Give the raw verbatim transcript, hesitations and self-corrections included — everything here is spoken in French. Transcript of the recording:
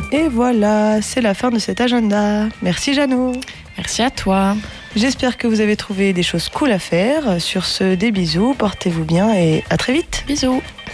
Et voilà, c'est la fin de cet agenda. Merci Jeannot. Merci à toi. J'espère que vous avez trouvé des choses cool à faire. Sur ce, des bisous, portez-vous bien et à très vite. Bisous.